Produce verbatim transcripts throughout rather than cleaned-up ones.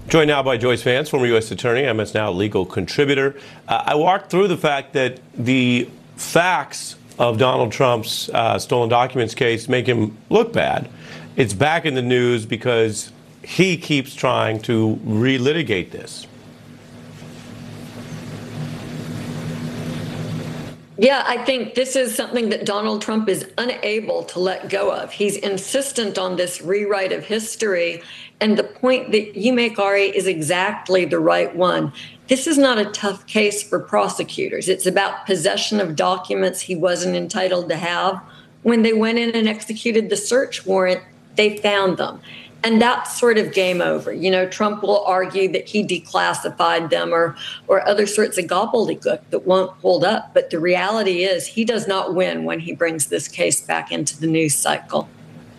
Joined now by Joyce Vance, former U S Attorney, M S Now legal contributor. Uh, I walked through the fact that the facts of Donald Trump's uh, stolen documents case make him look bad. It's back in the news because he keeps trying to relitigate this. Yeah, I think this is something that Donald Trump is unable to let go of. He's insistent on this rewrite of history. And the point that you make, Ari, is exactly the right one. This is not a tough case for prosecutors. It's about possession of documents he wasn't entitled to have. When they went in and executed the search warrant, they found them. And that's sort of game over. You know, Trump will argue that he declassified them or or other sorts of gobbledygook that won't hold up. But the reality is he does not win when he brings this case back into the news cycle.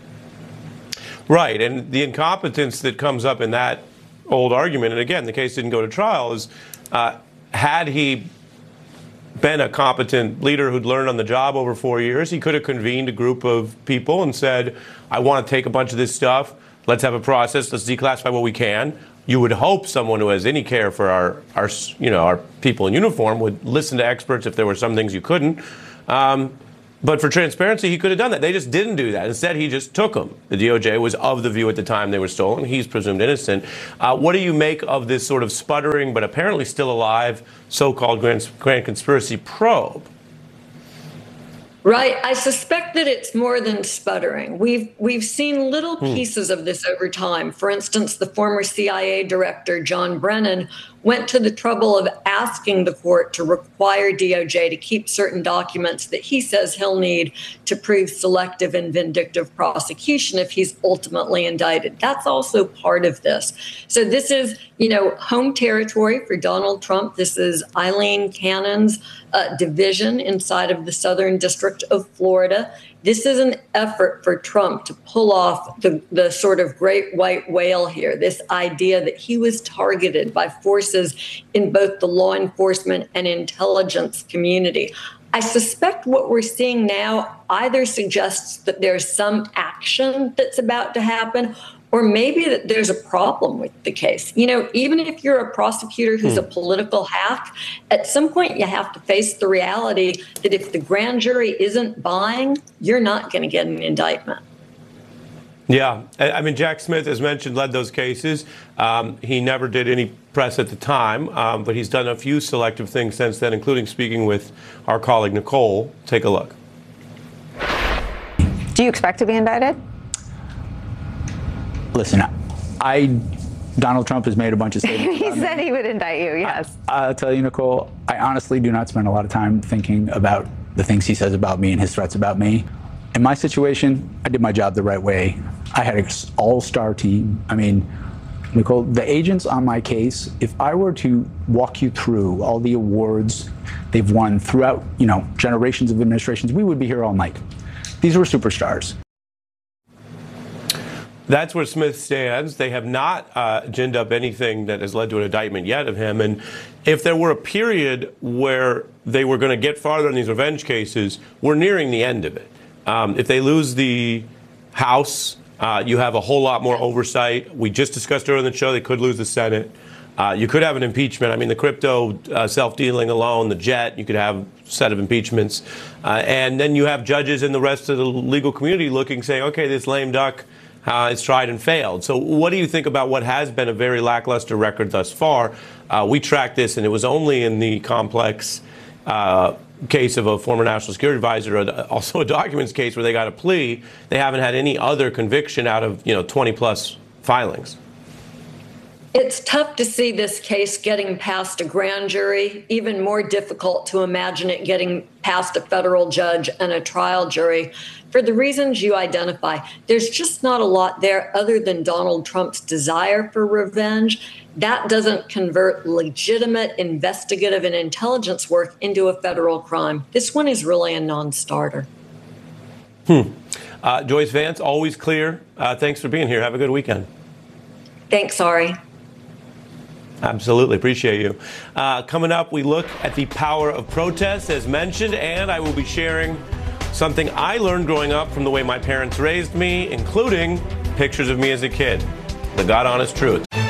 Right. And the incompetence that comes up in that old argument, and again, the case didn't go to trial, is uh, had he been a competent leader who'd learned on the job over four years, he could have convened a group of people and said, I want to take a bunch of this stuff. Let's have a process. Let's declassify what we can. You would hope someone who has any care for our, our, you know, our people in uniform would listen to experts if there were some things you couldn't. Um, but for transparency, he could have done that. They just didn't do that. Instead, he just took them. The D O J was of the view at the time they were stolen. He's presumed innocent. Uh, what do you make of this sort of sputtering, but apparently still alive, so-called grand, grand conspiracy probe? Right. I suspect that it's more than sputtering. We've we've seen little pieces of this over time. For instance, the former C I A director, John Brennan, went to the trouble of asking the court to require D O J to keep certain documents that he says he'll need to prove selective and vindictive prosecution if he's ultimately indicted. That's also part of this. So this is, you know, home territory for Donald Trump. This is Eileen Cannon's uh, division inside of the Southern District of Florida. This is an effort for Trump to pull off the, the sort of great white whale here, this idea that he was targeted by forces in both the law enforcement and intelligence community. I suspect what we're seeing now either suggests that there's some action that's about to happen, or maybe that there's a problem with the case. You know, even if you're a prosecutor who's hmm. a political hack, at some point you have to face the reality that if the grand jury isn't buying, you're not going to get an indictment. Yeah. I mean, Jack Smith, as mentioned, led those cases. Um, he never did any press at the time, um, but he's done a few selective things since then, including speaking with our colleague Nicole. Take a look. Do you expect to be indicted? Listen, I, Donald Trump has made a bunch of statements. He said he would indict you, yes. I, I'll tell you, Nicole, I honestly do not spend a lot of time thinking about the things he says about me and his threats about me. In my situation, I did my job the right way. I had an all-star team. I mean, Nicole, the agents on my case, if I were to walk you through all the awards they've won throughout, you know, generations of administrations, we would be here all night. These were superstars. That's where Smith stands. They have not uh, ginned up anything that has led to an indictment yet of him. And if there were a period where they were going to get farther in these revenge cases, we're nearing the end of it. Um, if they lose the House, uh, you have a whole lot more oversight. We just discussed earlier in the show they could lose the Senate. Uh, you could have an impeachment. I mean, the crypto uh, self-dealing alone, the jet, you could have a set of impeachments. Uh, and then you have judges and the rest of the legal community looking, saying, okay, this lame duck Uh, it's tried and failed. So what do you think about what has been a very lackluster record thus far? Uh, we tracked this, and it was only in the complex uh, case of a former national security advisor, also a documents case where they got a plea. They haven't had any other conviction out of, you know, twenty plus filings. It's tough to see this case getting past a grand jury, even more difficult to imagine it getting past a federal judge and a trial jury. For the reasons you identify, there's just not a lot there other than Donald Trump's desire for revenge. That doesn't convert legitimate investigative and intelligence work into a federal crime. This one is really a non-starter. Hmm. Uh, Joyce Vance, always clear. Uh, thanks for being here. Have a good weekend. Thanks, Ari. Absolutely. Appreciate you. Uh, coming up, we look at the power of protest, as mentioned, and I will be sharing something I learned growing up from the way my parents raised me, including pictures of me as a kid. The God honest truth.